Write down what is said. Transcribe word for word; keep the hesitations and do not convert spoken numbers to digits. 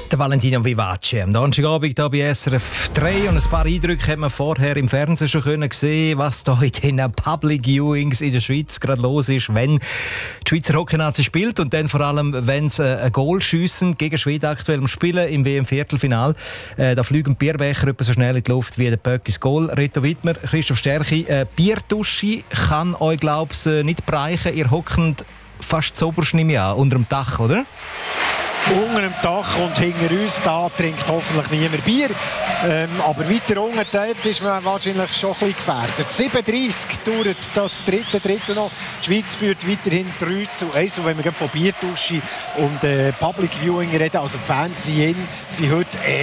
Der Valentino Vivace am Donnerstagabend hier bei S R F drei. Und ein paar Eindrücke haben wir vorher im Fernsehen schon können sehen, was da in den Public Viewings in der Schweiz gerade los ist, wenn die Schweizer Hockey-Nazi spielt und dann vor allem, wenn sie ein Goal schiessen gegen Schweden aktuell am Spielen im W M-Viertelfinal. Äh, da fliegen Bierbecher etwa so schnell in die Luft wie der Puck ins Goal. Reto Wittmer, Christoph Stärchi, äh, Bierdusche kann euch, glaube ich, nicht bereichen. Ihr hockt fast zoberst, nehme ich an, unter dem Dach, oder? Unter dem Dach und hinter uns da trinkt hoffentlich niemand Bier. Ähm, aber weiter unten dort ist man wahrscheinlich schon ein bisschen gefährdet. siebenunddreißig dauert das dritte, dritte noch. Die Schweiz führt weiterhin drei zu eins. Und wenn wir von Bierdusche und äh, Public Viewing reden, also die Fans sind heute